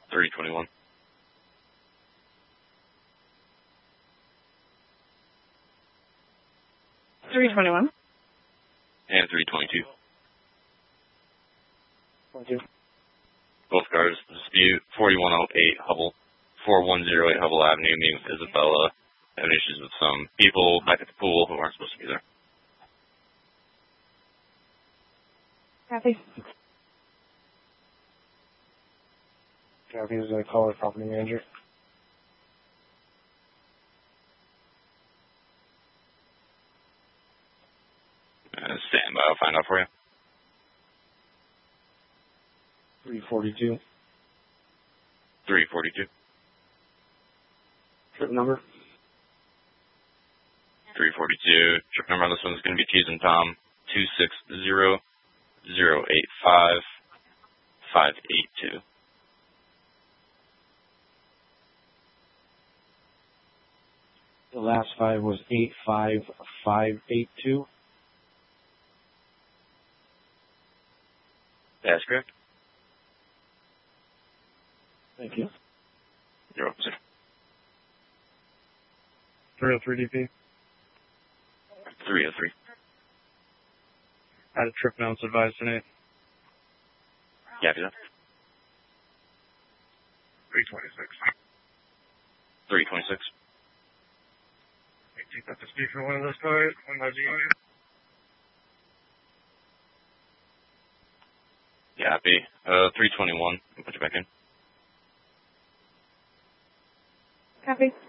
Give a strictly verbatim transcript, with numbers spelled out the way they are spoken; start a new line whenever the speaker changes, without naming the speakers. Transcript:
three twenty-one.
three twenty-one.
And three twenty-two.
twenty-two.
Both cars, dispute forty-one oh eight Hubble, four one oh eight Hubble Avenue, meeting with Isabella, having issues with some people back at the pool who aren't supposed to be there.
Copy.
Copy, is a caller property manager.
Uh, stand by, I'll find out for you.
three forty-two.
three forty-two.
Trip number?
three forty-two. Trip number on this one is going to be Cheese and Tom, two six zero zero eight five five eight two.
The last five was eight five five eight two.
That's correct.
Thank you.
You're welcome, sir.
three oh three D P.
three oh three.
Had a trip notes advised tonight.
Yeah, do that.
three twenty-six.
three twenty-six.
Take that to speak for one of those cars. One of those units.
Yeah, happy. Uh, three twenty-one. I'll put you back in.
Copy.